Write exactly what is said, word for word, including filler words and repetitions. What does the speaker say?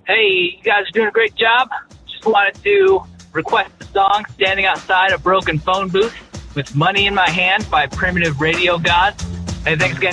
Hey, you guys are doing a great job. Just wanted to request the song Standing Outside a Broken Phone Booth with Money in My Hand by Primitive Radio God. Hey, thanks again.